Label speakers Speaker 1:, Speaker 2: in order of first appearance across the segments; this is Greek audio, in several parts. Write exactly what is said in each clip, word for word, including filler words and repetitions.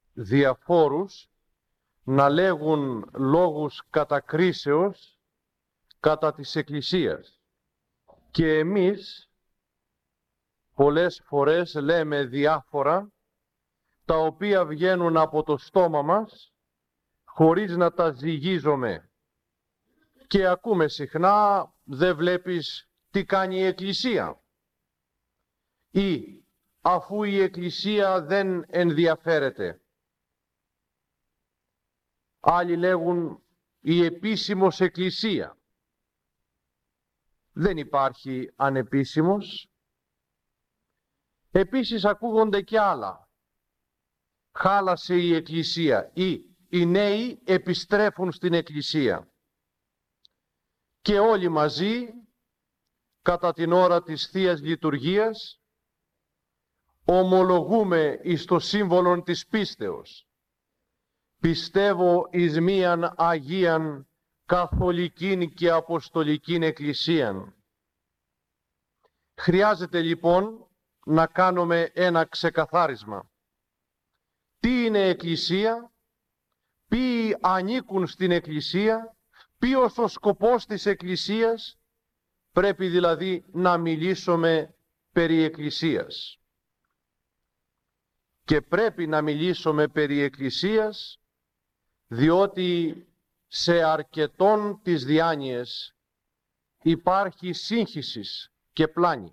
Speaker 1: διαφόρους να λέγουν λόγους κατακρίσεως κατά της Εκκλησίας. Και εμείς πολλές φορές λέμε διάφορα τα οποία βγαίνουν από το στόμα μας χωρίς να τα ζυγίζουμε. Και ακούμε συχνά, δεν βλέπεις τι κάνει η Εκκλησία, ή αφού η Εκκλησία δεν ενδιαφέρεται. Άλλοι λέγουν η επίσημος Εκκλησία. Δεν υπάρχει ανεπίσημος. Επίσης ακούγονται και άλλα. Χάλασε η Εκκλησία, ή οι νέοι επιστρέφουν στην Εκκλησία. Και όλοι μαζί, κατά την ώρα της Θείας Λειτουργίας, ομολογούμε εις το σύμβολον της πίστεως. Πιστεύω εις μίαν Αγίαν Καθολικήν και Αποστολικήν Εκκλησίαν. Χρειάζεται λοιπόν να κάνουμε ένα ξεκαθάρισμα. Τι είναι Εκκλησία, ποιοι ανήκουν στην Εκκλησία, ποιος ο σκοπός της Εκκλησίας. Πρέπει δηλαδή να μιλήσουμε περί Εκκλησίας. Και πρέπει να μιλήσουμε περί Εκκλησίας, διότι σε αρκετών τις διάνοιες υπάρχει σύγχυσης και πλάνη.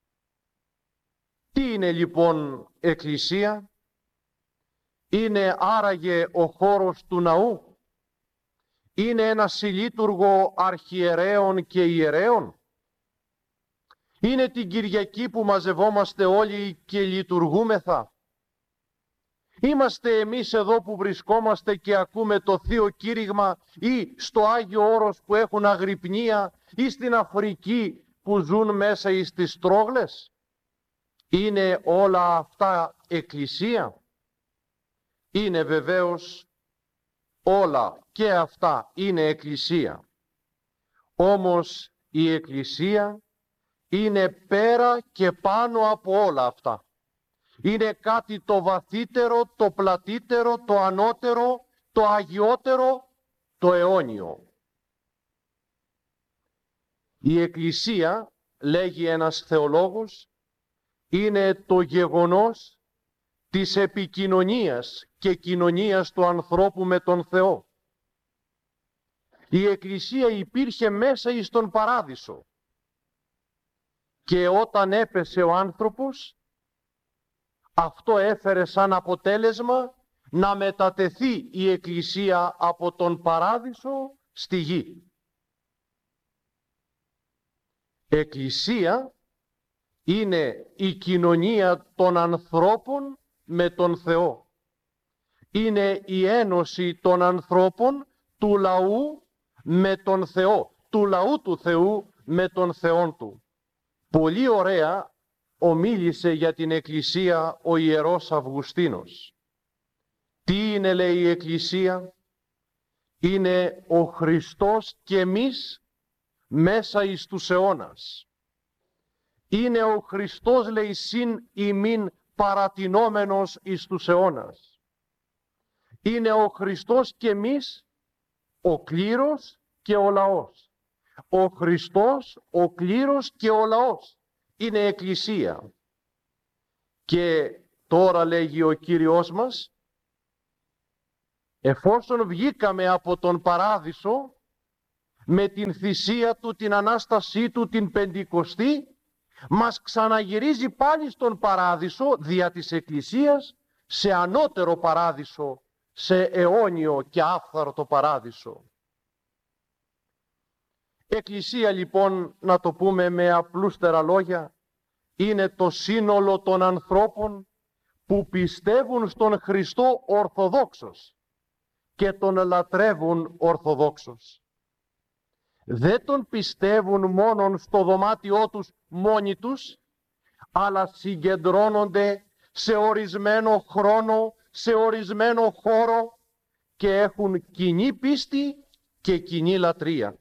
Speaker 1: Τι είναι λοιπόν Εκκλησία? Είναι άραγε ο χώρος του ναού? Είναι ένα συλλήτουργο αρχιερέων και ιερέων? Είναι την Κυριακή που μαζευόμαστε όλοι και λειτουργούμεθα? Είμαστε εμείς εδώ που βρισκόμαστε και ακούμε το Θείο Κήρυγμα, ή στο Άγιο Όρος που έχουν αγρυπνία, ή στην Αφρική που ζουν μέσα εις τις τρόγλες? Είναι όλα αυτά Εκκλησία? Είναι βεβαίως όλα και αυτά είναι Εκκλησία. Όμως η Εκκλησία είναι πέρα και πάνω από όλα αυτά. Είναι κάτι το βαθύτερο, το πλατύτερο, το ανώτερο, το αγιότερο, το αιώνιο. Η Εκκλησία, λέγει ένας θεολόγος, είναι το γεγονός της επικοινωνίας και κοινωνίας του ανθρώπου με τον Θεό. Η Εκκλησία υπήρχε μέσα εις τον Παράδεισο. Και όταν έπεσε ο άνθρωπος, αυτό έφερε σαν αποτέλεσμα να μετατεθεί η Εκκλησία από τον Παράδεισο στη γη. Εκκλησία είναι η κοινωνία των ανθρώπων με τον Θεό. Είναι η ένωση των ανθρώπων του λαού με τον Θεό, του λαού του Θεού με τον Θεόν του. Πολύ ωραία ομίλησε για την Εκκλησία ο Ιερός Αυγουστίνος. Τι είναι, λέει, η Εκκλησία? Είναι ο Χριστός και εμείς μέσα εις τους αιώνας. Είναι ο Χριστός, λέει, συν ημίν παρατηνόμενος εις τους αιώνας. Είναι ο Χριστός και εμείς, ο κλήρος και ο λαός. Ο Χριστός, ο κλήρος και ο λαός είναι Εκκλησία. Και τώρα, λέγει ο Κύριος μας, εφόσον βγήκαμε από τον Παράδεισο με την θυσία του, την Ανάστασή του, την Πεντηκοστή, μας ξαναγυρίζει πάλι στον Παράδεισο δια της Εκκλησίας, σε ανώτερο Παράδεισο, σε αιώνιο και άφθαρτο Παράδεισο. Εκκλησία λοιπόν, να το πούμε με απλούστερα λόγια, είναι το σύνολο των ανθρώπων που πιστεύουν στον Χριστό ορθοδόξος και τον λατρεύουν ορθοδόξος. Δεν τον πιστεύουν μόνον στο δωμάτιό τους μόνοι τους, αλλά συγκεντρώνονται σε ορισμένο χρόνο, σε ορισμένο χώρο και έχουν κοινή πίστη και κοινή λατρεία.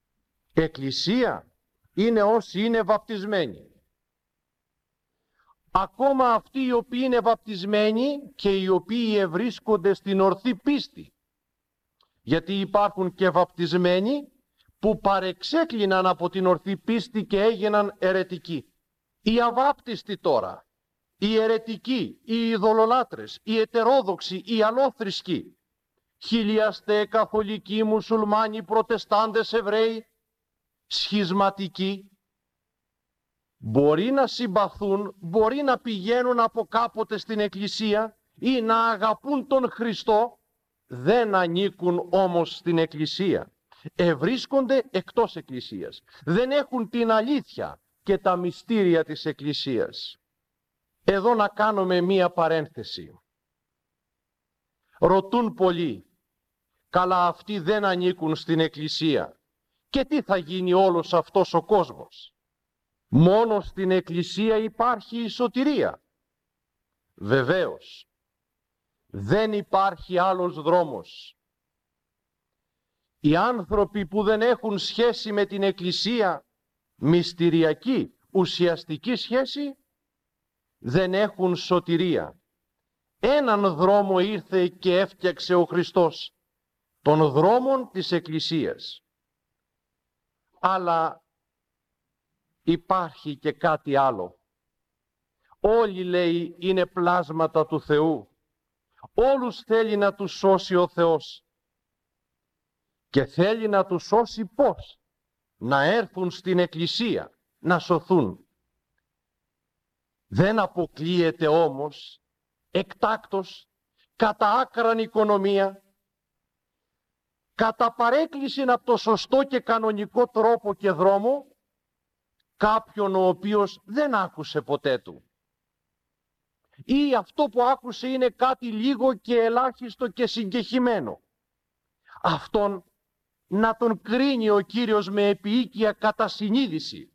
Speaker 1: Εκκλησία είναι όσοι είναι βαπτισμένοι. ακόμα αυτοί οι οποίοι είναι βαπτισμένοι και οι οποίοι ευρίσκονται στην ορθή πίστη. Γιατί υπάρχουν και βαπτισμένοι που παρεξέκλειναν από την ορθή πίστη και έγιναν αιρετικοί. Οι αβάπτιστοι τώρα, οι αιρετικοί, οι ειδωλολάτρες, οι ετερόδοξοι, οι αλόθρησκοι, χιλιαστέ, καθολικοί, μουσουλμάνοι, προτεστάντες, Εβραίοι, σχισματικοί, μπορεί να συμπαθούν, μπορεί να πηγαίνουν από κάποτε στην εκκλησία ή να αγαπούν τον Χριστό, δεν ανήκουν όμως στην εκκλησία. Ευρίσκονται εκτός εκκλησίας. Δεν έχουν την αλήθεια και τα μυστήρια της εκκλησίας. Εδώ να κάνουμε μία παρένθεση. Ρωτούν πολλοί, καλά αυτοί δεν ανήκουν στην εκκλησία. Και τι θα γίνει όλος αυτός ο κόσμος? Μόνο στην εκκλησία υπάρχει η σωτηρία. Βεβαίως. Δεν υπάρχει άλλος δρόμος. Οι άνθρωποι που δεν έχουν σχέση με την εκκλησία, μυστηριακή, ουσιαστική σχέση, δεν έχουν σωτηρία. Έναν δρόμο ήρθε και έφτιαξε ο Χριστός, των δρόμων της εκκλησίας. Αλλά υπάρχει και κάτι άλλο. Όλοι, λέει, είναι πλάσματα του Θεού. Όλους θέλει να τους σώσει ο Θεός. Και θέλει να τους σώσει πώς? Να έρθουν στην εκκλησία, να σωθούν. Δεν αποκλείεται όμως εκτάκτως, κατά άκραν οικονομία, κατά παρέκκληση από το σωστό και κανονικό τρόπο και δρόμο, κάποιον ο οποίος δεν άκουσε ποτέ του. Ή αυτό που άκουσε είναι κάτι λίγο και ελάχιστο και συγκεχημένο. Αυτόν να τον κρίνει ο Κύριος με επίοικια κατά συνείδηση.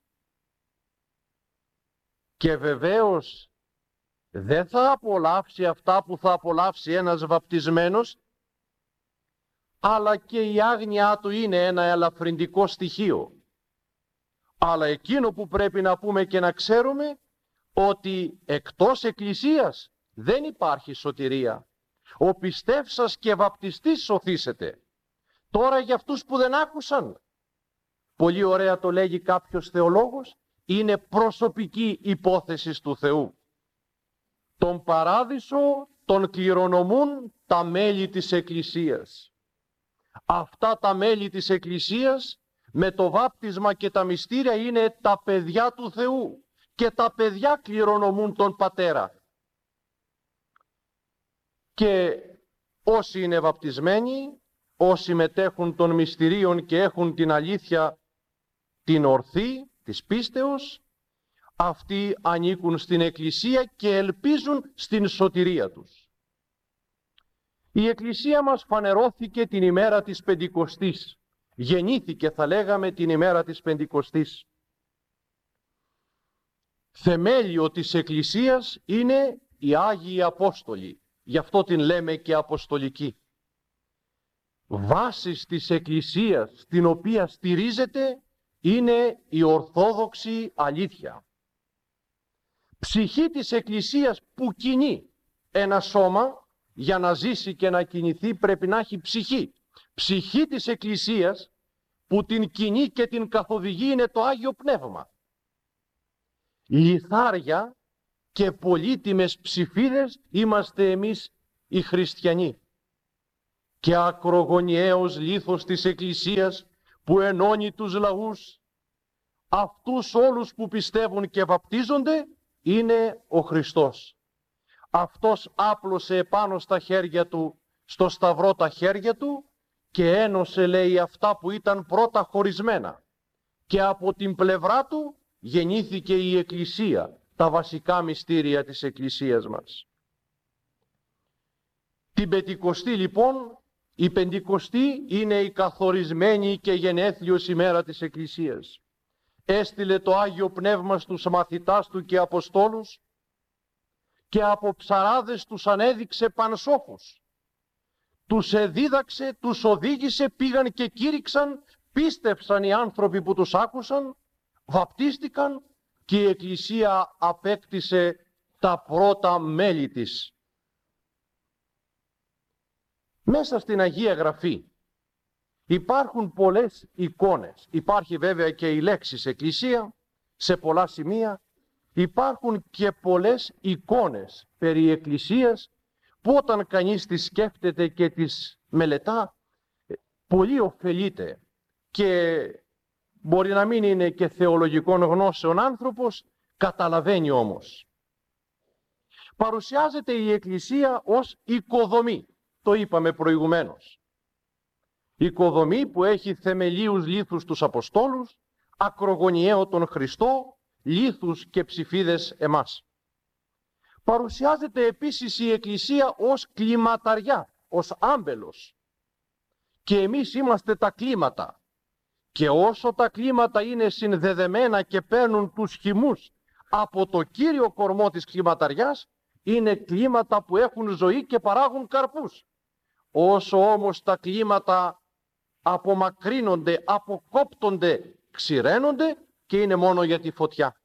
Speaker 1: Και βεβαίως δεν θα απολαύσει αυτά που θα απολαύσει ένας βαπτισμένος, αλλά και η άγνοιά του είναι ένα ελαφρυντικό στοιχείο. Αλλά εκείνο που πρέπει να πούμε και να ξέρουμε, ότι εκτός εκκλησίας δεν υπάρχει σωτηρία. Ο πιστεύσας και βαπτιστής σωθήσεται. Τώρα για αυτούς που δεν άκουσαν, πολύ ωραία το λέγει κάποιος θεολόγος, είναι προσωπική υπόθεση του Θεού. Τον παράδεισο τον κληρονομούν τα μέλη της εκκλησίας. Αυτά τα μέλη της εκκλησίας με το βάπτισμα και τα μυστήρια είναι τα παιδιά του Θεού. Και τα παιδιά κληρονομούν τον πατέρα. Και όσοι είναι βαπτισμένοι, όσοι μετέχουν των μυστηρίων και έχουν την αλήθεια, την ορθή της πίστεως, αυτοί ανήκουν στην εκκλησία και ελπίζουν στην σωτηρία τους. Η εκκλησία μας φανερώθηκε την ημέρα της Πεντηκοστής. Γεννήθηκε, θα λέγαμε, την ημέρα της Πεντηκοστής. Θεμέλιο της εκκλησίας είναι οι Άγιοι Απόστολοι. Γι' αυτό την λέμε και Αποστολική. Βάσης της εκκλησίας την οποία στηρίζεται είναι η Ορθόδοξη αλήθεια. Ψυχή της εκκλησίας που κινεί ένα σώμα, για να ζήσει και να κινηθεί πρέπει να έχει ψυχή. Ψυχή της εκκλησίας που την κινεί και την καθοδηγεί είναι το Άγιο Πνεύμα. Λιθάρια και πολύτιμες ψηφίδες είμαστε εμείς οι χριστιανοί. Και ακρογωνιαίος λίθος της εκκλησίας που ενώνει τους λαούς, αυτούς όλους που πιστεύουν και βαπτίζονται, είναι ο Χριστός. Αυτός άπλωσε επάνω στα χέρια του, στο σταυρό τα χέρια του και ένωσε, λέει, αυτά που ήταν πρώτα χωρισμένα. Και από την πλευρά του γεννήθηκε η Εκκλησία, τα βασικά μυστήρια της Εκκλησίας μας. Την Πεντηκοστή λοιπόν, η Πεντηκοστή είναι η καθορισμένη και γενέθλιος ημέρα της Εκκλησίας. Έστειλε το Άγιο Πνεύμα στους μαθητάς του και Αποστόλους και από ψαράδες τους ανέδειξε πανσόφους. Τους εδίδαξε, τους οδήγησε, πήγαν και κήρυξαν, πίστεψαν οι άνθρωποι που τους άκουσαν, βαπτίστηκαν και η Εκκλησία απέκτησε τα πρώτα μέλη της. Μέσα στην Αγία Γραφή υπάρχουν πολλές εικόνες. Υπάρχει βέβαια και η λέξη εκκλησία σε πολλά σημεία. Υπάρχουν και πολλές εικόνες περί εκκλησίας που όταν κανείς τις σκέφτεται και τις μελετά, πολύ ωφελείται και μπορεί να μην είναι και θεολογικών γνώσεων άνθρωπος, καταλαβαίνει όμως. Παρουσιάζεται η Εκκλησία ως οικοδομή, το είπαμε προηγουμένως. Οικοδομή που έχει θεμελίους λίθους τους Αποστόλους, ακρογωνιαίο τον Χριστό, λίθους και ψηφίδες εμάς. Παρουσιάζεται επίσης η Εκκλησία ως κλιματαριά, ως άμπελος. Και εμείς είμαστε τα κλίματα. Και όσο τα κλίματα είναι συνδεδεμένα και παίρνουν τους χυμούς από το κύριο κορμό της κλιματαριάς, είναι κλίματα που έχουν ζωή και παράγουν καρπούς. Όσο όμως τα κλίματα απομακρύνονται, αποκόπτονται, ξηραίνονται και είναι μόνο για τη φωτιά.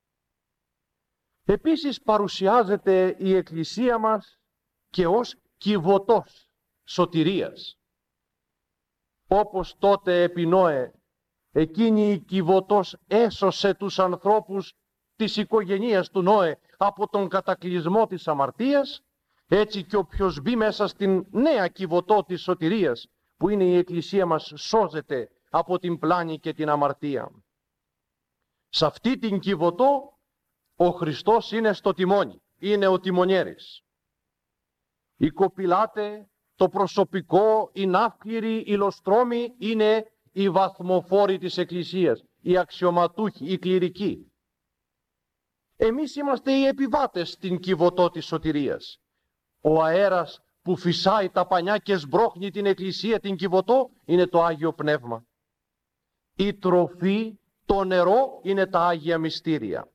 Speaker 1: Επίσης παρουσιάζεται η Εκκλησία μας και ως κιβωτός σωτηρίας. Όπως τότε επί Νόε, εκείνη η κιβωτός έσωσε τους ανθρώπους της οικογένειας του Νόε από τον κατακλυσμό της αμαρτίας, έτσι και όποιος μπει μέσα στην νέα κιβωτό της σωτηρίας, που είναι η Εκκλησία μας, σώζεται από την πλάνη και την αμαρτία. Σε αυτή την κιβωτό ο Χριστός είναι στο τιμόνι, είναι ο τιμονιέρης. Οι κοπηλάτε, το προσωπικό, οι ναύκληροι, οι λοστρόμοι είναι οι βαθμοφόροι της Εκκλησίας, οι αξιωματούχοι, οι κληρικοί. Εμείς είμαστε οι επιβάτες στην κιβωτό της σωτηρίας. Ο αέρας που φυσάει τα πανιά και σμπρώχνει την Εκκλησία, την κιβωτό, είναι το Άγιο Πνεύμα. Η τροφή, το νερό είναι τα Άγια Μυστήρια.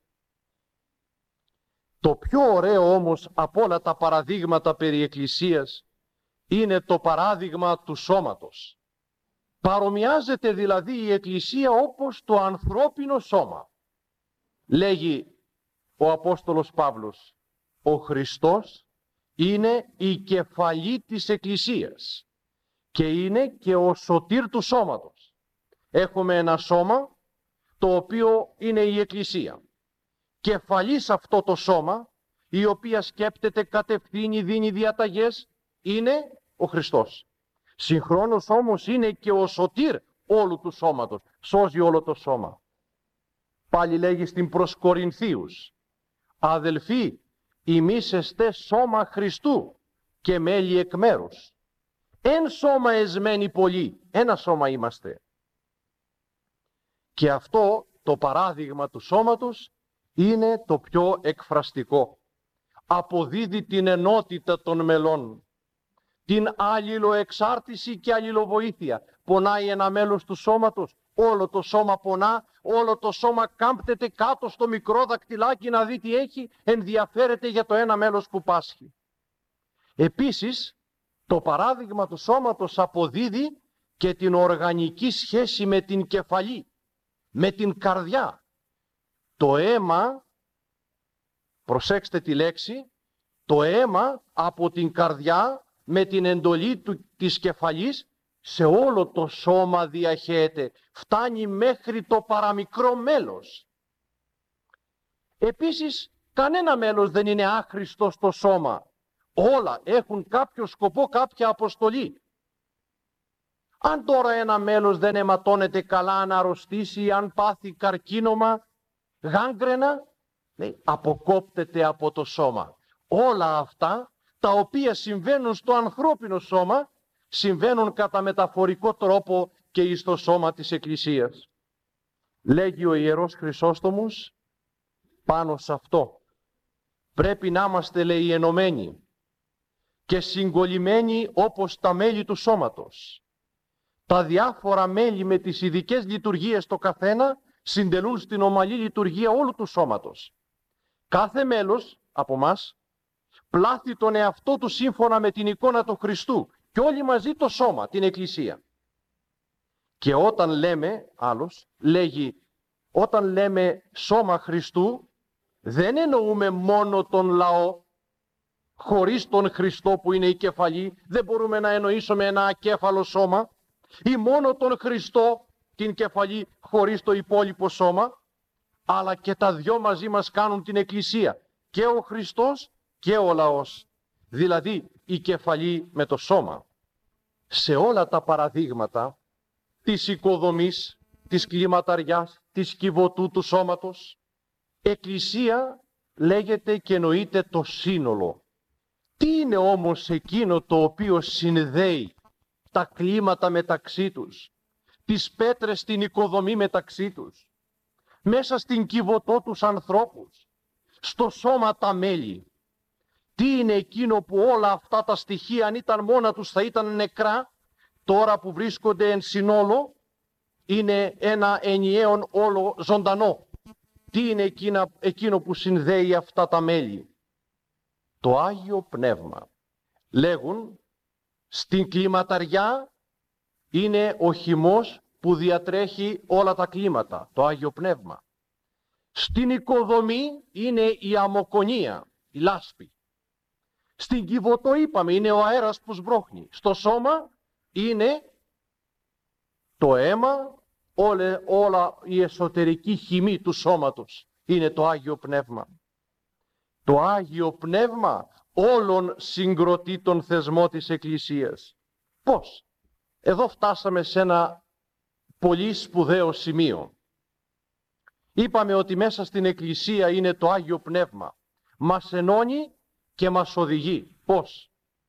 Speaker 1: Το πιο ωραίο όμως από όλα τα παραδείγματα περί Εκκλησίας είναι το παράδειγμα του σώματος. Παρομοιάζεται δηλαδή η Εκκλησία όπως το ανθρώπινο σώμα. Λέγει ο Απόστολος Παύλος, ο Χριστός είναι η κεφαλή της Εκκλησίας και είναι και ο σωτήρ του σώματος. Έχουμε ένα σώμα το οποίο είναι η Εκκλησία. Κεφαλή σε αυτό το σώμα, η οποία σκέπτεται, κατευθύνει, δίνει διαταγές, είναι ο Χριστός. Συγχρόνως όμως είναι και ο σωτήρ όλου του σώματος, σώζει όλο το σώμα. Πάλι λέγει στην προς Κορινθίους, αδελφοί, ημείς εστέ σώμα Χριστού και μέλη εκ μέρους. Εν σώμα εσμένοι πολλοί, ένα σώμα είμαστε. Και αυτό το παράδειγμα του σώματος είναι το πιο εκφραστικό. Αποδίδει την ενότητα των μελών, την αλληλοεξάρτηση και αλληλοβοήθεια. Πονάει ένα μέλος του σώματος, όλο το σώμα πονά, όλο το σώμα κάμπτεται κάτω στο μικρό δακτυλάκι να δει τι έχει, ενδιαφέρεται για το ένα μέλος που πάσχει. Επίσης, το παράδειγμα του σώματος αποδίδει και την οργανική σχέση με την κεφαλή, με την καρδιά. Το αίμα, προσέξτε τη λέξη, το αίμα από την καρδιά με την εντολή του, της κεφαλής σε όλο το σώμα διαχέεται, φτάνει μέχρι το παραμικρό μέλος. Επίσης, κανένα μέλος δεν είναι άχρηστο στο σώμα. Όλα έχουν κάποιο σκοπό, κάποια αποστολή. Αν τώρα ένα μέλος δεν αιματώνεται καλά, αν αρρωστήσει, αν πάθει καρκίνωμα, γάγκρενα, λέει, αποκόπτεται από το σώμα. Όλα αυτά τα οποία συμβαίνουν στο ανθρώπινο σώμα συμβαίνουν κατά μεταφορικό τρόπο και εις το σώμα της Εκκλησίας. Λέγει ο Ιερός Χρυσόστομος πάνω σε αυτό. Πρέπει να είμαστε, λέει, ενωμένοι και συγκολλημένοι όπως τα μέλη του σώματος. Τα διάφορα μέλη με τις ειδικές λειτουργίες το καθένα συντελούν στην ομαλή λειτουργία όλου του σώματος. Κάθε μέλος από μας πλάθει τον εαυτό του σύμφωνα με την εικόνα του Χριστού και όλοι μαζί το σώμα, την Εκκλησία. Και όταν λέμε, άλλος λέγει, όταν λέμε σώμα Χριστού, δεν εννοούμε μόνο τον λαό. Χωρίς τον Χριστό που είναι η κεφαλή δεν μπορούμε να εννοήσουμε ένα ακέφαλο σώμα, ή μόνο τον Χριστό την κεφαλή χωρίς το υπόλοιπο σώμα, αλλά και τα δυο μαζί μας κάνουν την Εκκλησία, και ο Χριστός και ο λαός, δηλαδή η κεφαλή με το σώμα. Σε όλα τα παραδείγματα της οικοδομής, της κλιματαριάς, της κυβωτού του σώματος, Εκκλησία λέγεται και εννοείται το σύνολο. Τι είναι όμως εκείνο το οποίο συνδέει τα κλίματα μεταξύ τους, τις πέτρες στην οικοδομή μεταξύ τους, μέσα στην κυβωτό τους ανθρώπους, στο σώμα τα μέλη? Τι είναι εκείνο που όλα αυτά τα στοιχεία, αν ήταν μόνα τους θα ήταν νεκρά, τώρα που βρίσκονται εν συνόλο είναι ένα ενιαίο όλο ζωντανό? Τι είναι εκείνα, εκείνο που συνδέει αυτά τα μέλη? Το Άγιο Πνεύμα. Λέγουν, στην κλιματαριά είναι ο χυμός που διατρέχει όλα τα κλίματα, το Άγιο Πνεύμα. Στην οικοδομή είναι η αμμοκονία, η λάσπη. Στην κυβωτό είπαμε είναι ο αέρας που σμπρώχνει. Στο σώμα είναι το αίμα, όλα, όλα η εσωτερική χυμή του σώματος είναι το Άγιο Πνεύμα. Το Άγιο Πνεύμα όλων συγκροτεί τον θεσμό της Εκκλησίας. Πώς? Εδώ φτάσαμε σε ένα πολύ σπουδαίο σημείο. Είπαμε ότι μέσα στην Εκκλησία είναι το Άγιο Πνεύμα. Μας ενώνει και μας οδηγεί. Πώς?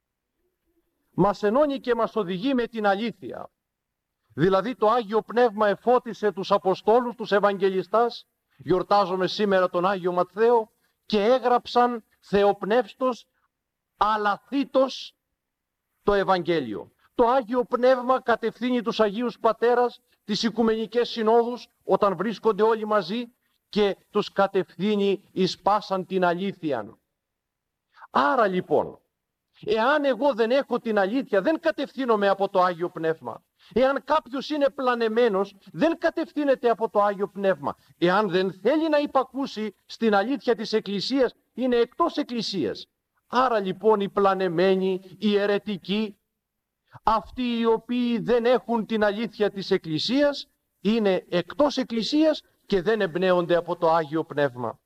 Speaker 1: Μας ενώνει και μας οδηγεί με την αλήθεια. Δηλαδή το Άγιο Πνεύμα εφώτισε τους Αποστόλους, τους Ευαγγελιστάς, γιορτάζουμε σήμερα τον Άγιο Ματθαίο, και έγραψαν θεοπνεύστος αλαθήτως το Ευαγγέλιο. Το Άγιο Πνεύμα κατευθύνει τους Αγίους Πατέρας, τις Οικουμενικές Συνόδους, όταν βρίσκονται όλοι μαζί, και τους κατευθύνει εις πάσαν την αλήθεια. Άρα λοιπόν, εάν εγώ δεν έχω την αλήθεια, δεν κατευθύνομαι από το Άγιο Πνεύμα. Εάν κάποιος είναι πλανεμένος, δεν κατευθύνεται από το Άγιο Πνεύμα. Εάν δεν θέλει να υπακούσει στην αλήθεια της Εκκλησίας, είναι εκτός Εκκλησίας. Άρα λοιπόν οι πλανεμένοι, οι αιρετικοί, αυτοί οι οποίοι δεν έχουν την αλήθεια της Εκκλησίας, είναι εκτός Εκκλησίας και δεν εμπνέονται από το Άγιο Πνεύμα.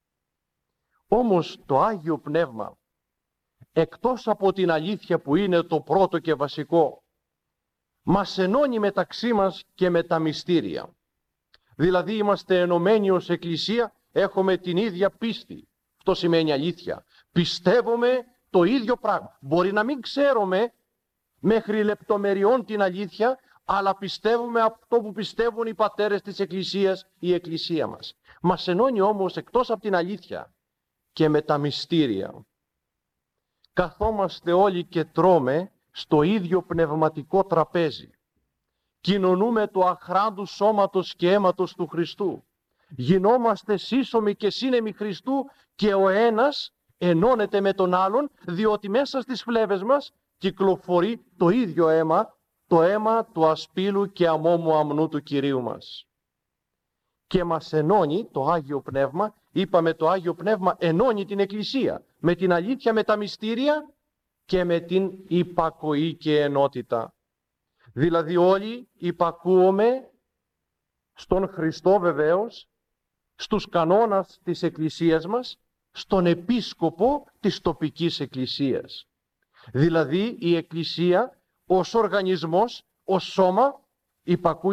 Speaker 1: Όμως το Άγιο Πνεύμα, εκτός από την αλήθεια που είναι το πρώτο και βασικό, μας ενώνει μεταξύ μας και με τα μυστήρια. Δηλαδή είμαστε ενωμένοι ως Εκκλησία, έχουμε την ίδια πίστη. Αυτό σημαίνει αλήθεια. Πιστεύουμε το ίδιο πράγμα. Μπορεί να μην ξέρουμε μέχρι λεπτομεριών την αλήθεια, αλλά πιστεύουμε αυτό που πιστεύουν οι πατέρες της Εκκλησίας, η Εκκλησία μας. Μας ενώνει όμως εκτός από την αλήθεια και με τα μυστήρια. Καθόμαστε όλοι και τρώμε στο ίδιο πνευματικό τραπέζι. Κοινωνούμε το αχράντου σώματος και αίματος του Χριστού. Γινόμαστε σύσσωμοι και σύνεμοι Χριστού και ο ένας ενώνεται με τον άλλον, διότι μέσα στις φλέβες μας κυκλοφορεί το ίδιο αίμα, το αίμα του ασπίλου και αμόμου αμνού του Κυρίου μας. Και μας ενώνει το Άγιο Πνεύμα, είπαμε το Άγιο Πνεύμα ενώνει την Εκκλησία με την αλήθεια, με τα μυστήρια και με την υπακοή και ενότητα. Δηλαδή όλοι υπακούομαι στον Χριστό βεβαίως, στους κανόνας της Εκκλησίας μας, στον επίσκοπο της τοπικής Εκκλησίας. Δηλαδή η Εκκλησία ως οργανισμός, ως σώμα υπακούει